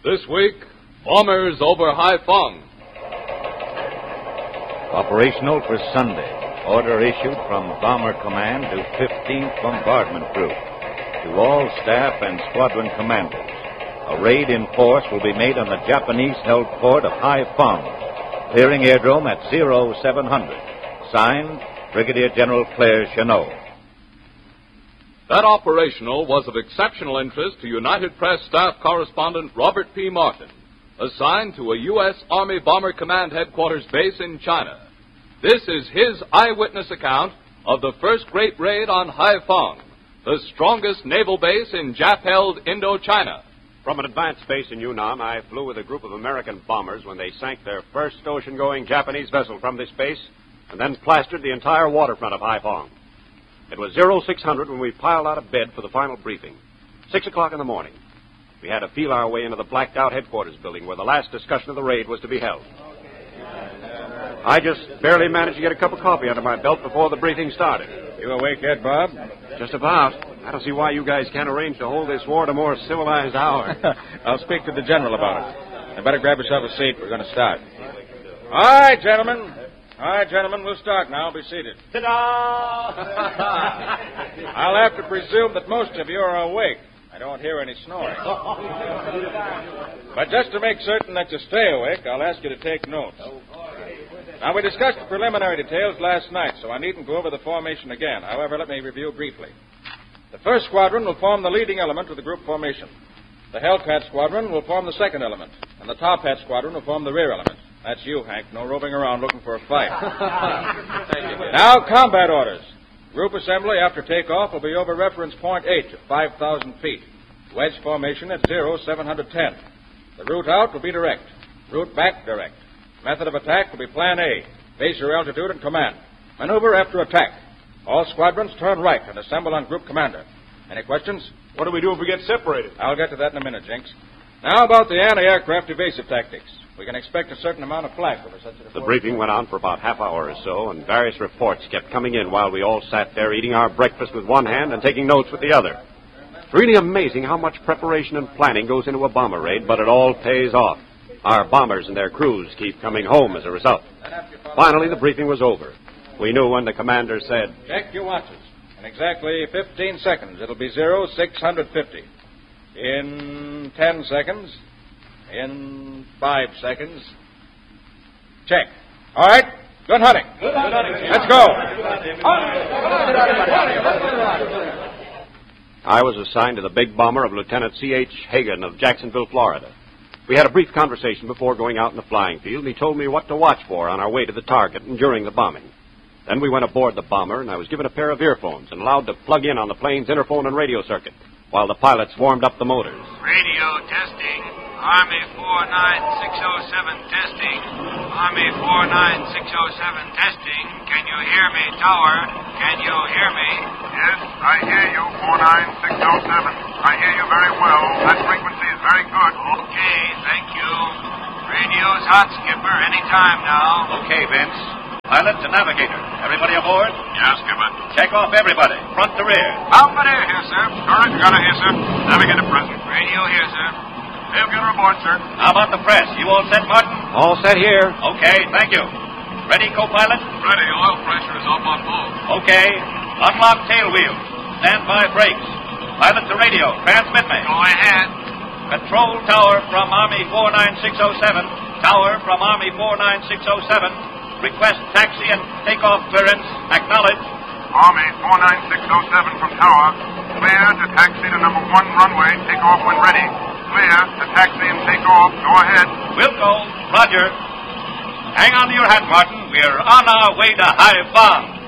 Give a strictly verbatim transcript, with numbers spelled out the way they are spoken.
This week, bombers over Haiphong. Operational for Sunday. Order issued from Bomber Command to fifteenth Bombardment Group. To all staff and squadron commanders. A raid in force will be made on the Japanese-held port of Haiphong. Clearing airdrome at zero seven hundred. Signed, Brigadier General Claire Chenot. That operational was of exceptional interest to United Press staff correspondent Robert P. Martin, assigned to a U S. Army Bomber Command headquarters base in China. This is his eyewitness account of the first great raid on Haiphong, the strongest naval base in Jap-held Indochina. From an advanced base in Yunnan, I flew with a group of American bombers when they sank their first ocean-going Japanese vessel from this base and then plastered the entire waterfront of Haiphong. It was zero six hundred when we piled out of bed for the final briefing. Six o'clock in the morning. We had to feel our way into the blacked-out headquarters building where the last discussion of the raid was to be held. I just barely managed to get a cup of coffee under my belt before the briefing started. You awake yet, Bob? Just about. I don't see why you guys can't arrange to hold this war at a more civilized hour. I'll speak to the general about it. You better grab yourself a seat. We're going to start. All right, gentlemen. All right, gentlemen, we'll start now. Be seated. Ta-da! I'll have to presume that most of you are awake. I don't hear any snoring. But just to make certain that you stay awake, I'll ask you to take notes. Now, we discussed the preliminary details last night, so I needn't go over the formation again. However, let me review briefly. The first squadron will form the leading element of the group formation. The Hellcat squadron will form the second element, and the Top Hat squadron will form the rear element. That's you, Hank. No roving around looking for a fight. Now, combat orders. Group assembly after takeoff will be over reference point eight at five thousand feet. Wedge formation at zero seven hundred ten. The route out will be direct. Route back, direct. Method of attack will be plan A. Base your altitude and command. Maneuver after attack. All squadrons turn right and assemble on group commander. Any questions? What do we do if we get separated? I'll get to that in a minute, Jinx. Now about the anti-aircraft evasive tactics. We can expect a certain amount of flak over such a... The briefing went on for about half hour or so, and various reports kept coming in while we all sat there eating our breakfast with one hand and taking notes with the other. It's really amazing how much preparation and planning goes into a bomber raid, but it all pays off. Our bombers and their crews keep coming home as a result. Finally, the briefing was over. We knew when the commander said... Check your watches. In exactly fifteen seconds, it'll be zero six hundred fifty. In ten seconds... In five seconds. Check. All right. Good hunting. Good hunting. Let's go. I was assigned to the big bomber of Lieutenant C H. Hagan of Jacksonville, Florida. We had a brief conversation before going out in the flying field, and he told me what to watch for on our way to the target and during the bombing. Then we went aboard the bomber, and I was given a pair of earphones and allowed to plug in on the plane's interphone and radio circuit while the pilots warmed up the motors. Radio testing. Army four nine six oh seven testing. Army four nine six oh seven testing. Can you hear me, tower? Can you hear me? Yes, I hear you, four nine six oh seven. I hear you very well. That frequency is very good. Okay, thank you. Radio's hot, Skipper. Any time now. Okay, Vince. Pilot to navigator. Everybody aboard? Yes, Skipper. Check off everybody, front to rear. Bombardier here, sir. All right, got it here, sir. Navigator present. Radio here, sir. They'll get her aboard, sir. How about the press? You all set, Martin? All set here. Okay, thank you. Ready, co-pilot? Ready. Oil pressure is up on both. Okay. Unlock tail wheel. Stand by brakes. Pilot to radio. Transmit me. Go ahead. Control tower from Army four nine six oh seven. Tower from Army four nine six oh seven. Request taxi and takeoff clearance. Acknowledge. Army four nine six oh seven from tower. Clear to taxi to number one runway. Take off when ready. Clear to taxi and take off. Go ahead. We'll go. Roger. Hang on to your hat, Martin. We're on our way to Haiphong.